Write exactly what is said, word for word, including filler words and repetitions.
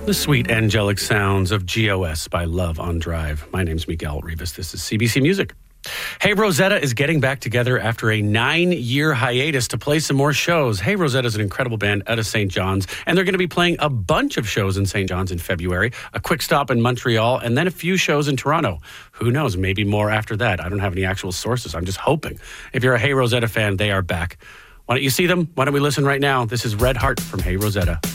The sweet angelic sounds of G O S by Love on Drive. My name's Miguel Rivas. This is C B C Music. Hey Rosetta is getting back together after a nine-year hiatus to play some more shows. Hey Rosetta is an incredible band out of Saint John's, and they're going to be playing a bunch of shows in Saint John's in February, a quick stop in Montreal, and then a few shows in Toronto. Who knows, maybe more after that. I don't have any actual sources. I'm just hoping. If you're a Hey Rosetta fan, they are back. Why don't you see them? Why don't we listen right now? This is Red Heart from Hey Rosetta.